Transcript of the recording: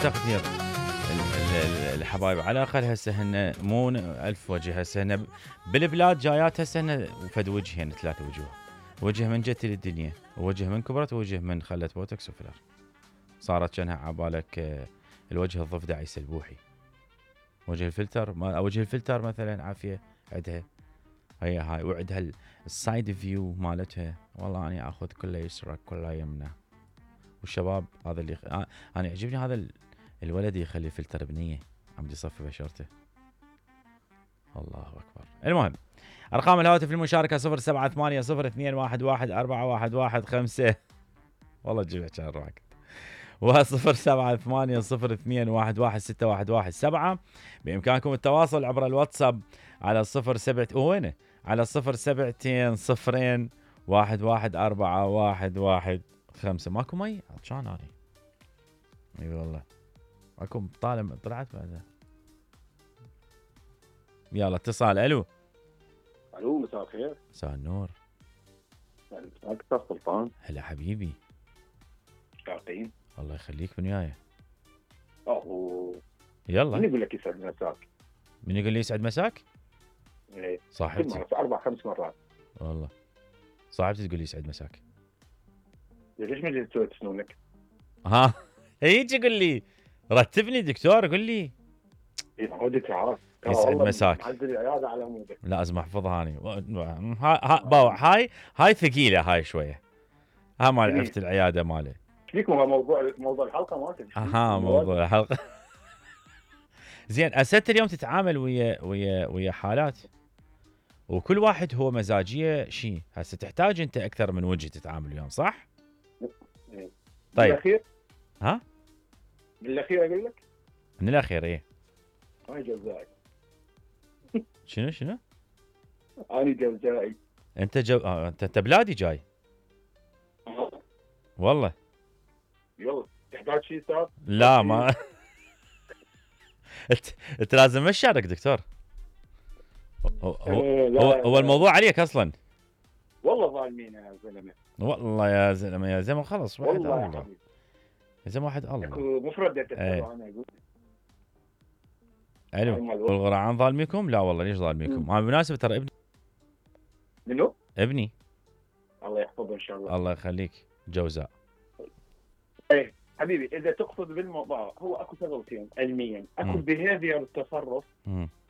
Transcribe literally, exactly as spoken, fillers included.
تقدير ال- ال- الحبايب على الاقل هسه هن مو الف وجه، هسه هن بالبلاد جايات، هسه هن فد وجهين ثلاثه وجوه، وجه من جت للدنيا، ووجه من كبرت، ووجه من خلت بوتكس وفلر، صارت كانها عبالك آه، الوجه الضفدع يسلبوحي، وجه الفلتر ما وجه الفلتر مثلا عافيه عندها هي هاي، وعندها السايد فيو مالتها، والله اني اخذ كله يسرك كله يمنه. والشباب هذا اللي آه، انا يعجبني هذا ال- الولد يخلي فلتر بنيه عم يصفي بشرته. الله اكبر. المهم ارقام الهواتف للمشاركه صفر سبعة ثمانية صفر اثنين واحد واحد أربعة واحد واحد خمسة. والله تجيب كان روحك. وصفر سبعة ثمانية صفر اثنين واحد واحد ستة واحد واحد سبعة. بامكانكم التواصل عبر الواتساب على صفر سبعة وينه على صفر سبعتين صفرين واحد واحد أربعة واحد واحد خمسة. ماكو مي عطشان اني. اي والله اكو طالع طلعت بعدها. يلا اتصال. الو. الو مساء الخير. مساء النور. مساك استاذ سلطان. هلا حبيبي. شاقين. الله يخليك من وياي. اهو. من يلا. يقول لك يسعد مساك؟ من يقول لي يسعد مساك؟ ايه كل صاحبتي. مرة اربع خمس مرات. والله صاحبتي تقول لي يسعد مساك. ليش ما جيت سويت سنونك؟ ها هيك يقول لي رتبني دكتور، قول لي ايه عودك عارف. يسعد مساك. معدل العياده على مودك. لازم احفظها اني. ها ها باوع هاي هاي ثقيله هاي شويه. ها مال عرفت العياده ماله. ايش فيك موضوع موضوع الحلقه مالتك؟ اها موضوع الحلقه. زين اسات اليوم تتعامل ويا ويا ويا حالات، وكل واحد هو مزاجيه شيء، هسه تحتاج انت اكثر من وجه تتعامل وياهم صح؟ إيه. طيب بالاخير ها؟ بالاخير اقول لك من الاخير ايه؟ انا جوزائي. شنو شنو؟ انا جوزائي. انت جو آه، انت انت بلادي جاي والله. يلا تحتاج شيء استاذ؟ لا ما انت انت لازم مشارك دكتور. هو هو, إيه، لا، هو, لا. هو الموضوع عليك اصلا. والله ظالمين يا زلمه. والله يا زلمه يا زلمه خلص واحد والله يا الله. حبيبي. يا زلمه واحد الله. اكو مفرد إيه. تتبع انا اقول. الو. والغرعان ظالميكم؟ لا والله ليش ظالميكم؟ انا بالمناسبه ترى ابني. منو؟ ابني الله يحفظه ان شاء الله. الله يخليك جوزاء. ايه حبيبي اذا تقصد بالموضوع هو اكو شغلتين علميا، اكو مم. بيهيفير التصرف مم.